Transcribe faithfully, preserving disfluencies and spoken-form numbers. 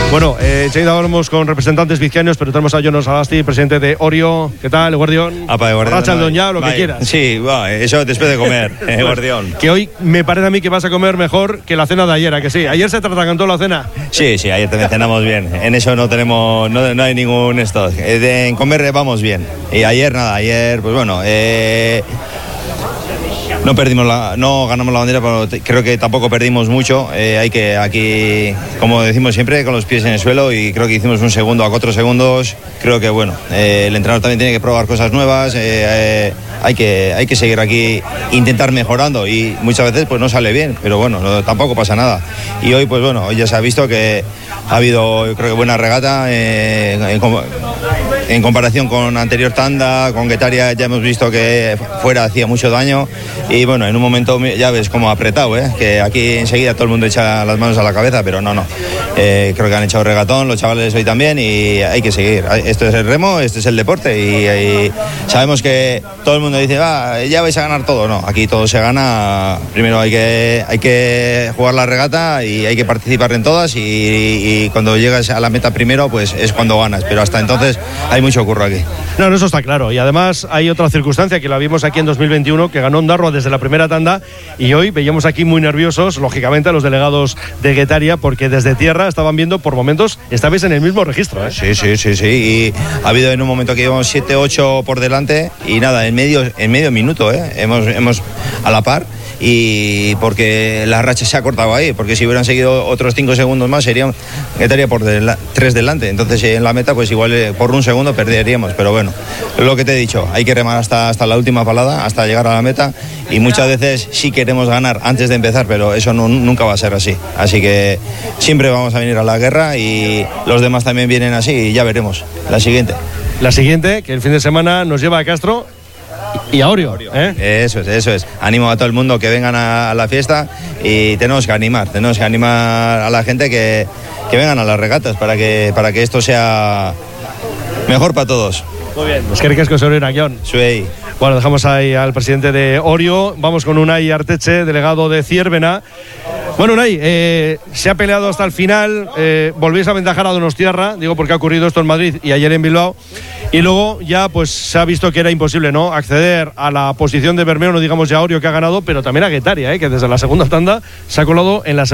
Bueno, eh, enseguida hablamos con representantes vizcaínos, pero tenemos a Jonas Agasti, presidente de Orio. ¿Qué tal, Guardión? Apa, Guardión. Racha el don ya, lo Vai. que quieras. Sí, va, eso después de comer, eh, Guardión. Que hoy me parece a mí que vas a comer mejor que la cena de ayer, ¿a que sí? ¿Ayer se te atragantó la cena? Sí, sí, ayer también cenamos bien. En eso no tenemos, no, no hay ningún esto. Eh, de- En comer vamos bien. Y ayer nada, ayer, pues bueno, eh, no perdimos la, no ganamos la bandera, pero te- creo que tampoco perdimos mucho. Eh, hay que aquí, como decimos siempre, con los pies en el suelo, y creo que hicimos un segundo a cuatro segundos. Creo que bueno, eh, el entrenador también tiene que probar cosas nuevas. eh, eh, hay que, hay que seguir aquí, intentar mejorando, y muchas veces pues no sale bien, pero bueno, no- tampoco pasa nada. Y hoy pues bueno, hoy ya se ha visto que ha habido, yo creo que buena regata eh, en, com- en comparación con anterior tanda. Con Guetaria ya hemos visto que fuera hacía mucho daño, y bueno, en un momento ya ves como apretado, ¿eh? Que aquí enseguida todo el mundo echa las manos a la cabeza, pero no, no. Eh, creo que han echado regatón los chavales hoy también, y hay que seguir. Esto es el remo, este es el deporte, y, y sabemos que todo el mundo dice, ah, ya vais a ganar todo. No, aquí todo se gana. Primero hay que, hay que jugar la regata y hay que participar en todas, y, y cuando llegas a la meta primero, pues es cuando ganas, pero hasta entonces hay mucho curro aquí. No, no, eso está claro. Y además hay otra circunstancia que la vimos aquí en dos mil veintiuno, que ganó Ondarroa desde la primera tanda, y hoy veíamos aquí muy nerviosos, lógicamente, a los delegados de Guetaria, porque desde tierra estaban viendo por momentos, estabais en el mismo registro, ¿eh? Sí, sí, sí, sí. Y ha habido en un momento que íbamos siete ocho por delante, y nada, en medio, en medio minuto, ¿eh? hemos, hemos a la par. Y porque la racha se ha cortado ahí, porque si hubieran seguido otros cinco segundos más serían Guetaria por dela- tres delante. Entonces en la meta pues igual eh, por un segundo perderíamos, pero bueno, lo que te he dicho, hay que remar hasta, hasta la última palada, hasta llegar a la meta, y muchas veces sí queremos ganar antes de empezar, pero eso no- nunca va a ser así. Así que siempre vamos a venir a la guerra, y los demás también vienen así, y ya veremos. La siguiente. La siguiente, que el fin de semana nos lleva a Castro y a Orio, ¿eh? Eso es, eso es. Animo a todo el mundo que vengan a, a la fiesta, y tenemos que animar, tenemos que animar a la gente que, que vengan a las regatas para que, para que esto sea mejor para todos. Muy bien. Es que ricasco sobre una guión. Suey. Bueno, dejamos ahí al presidente de Orio. Vamos con Unai Arteche, delegado de Ciervena. Bueno, Unai, eh, se ha peleado hasta el final. Eh, volvéis a aventajar a Donostiarra, digo porque ha ocurrido esto en Madrid y ayer en Bilbao. Y luego ya pues se ha visto que era imposible, ¿no?, acceder a la posición de Bermeo, no digamos ya Orio, que ha ganado, pero también a Guetaria, ¿eh?, que desde la segunda tanda se ha colado en la segunda.